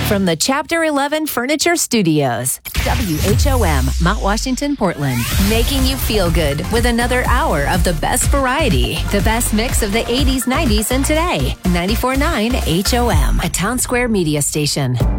From the Chapter 11 Furniture Studios, WHOM, Mount Washington, Portland. Making you feel good with another hour of the best variety. The best mix of the 80s, 90s, and today. 94.9 HOM, a Town Square media station.